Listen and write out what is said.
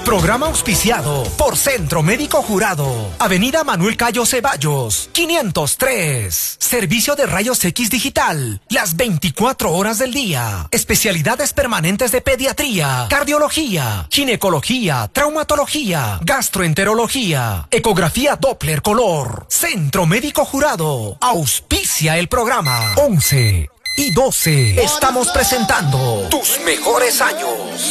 Programa auspiciado por Centro Médico Jurado. Avenida Manuel Cayo Ceballos, 503. Servicio de rayos X digital, las 24 horas del día. Especialidades permanentes de pediatría, cardiología, ginecología, traumatología, gastroenterología, ecografía Doppler color. Centro Médico Jurado auspicia el programa. 11 y 12. Estamos presentando tus mejores años.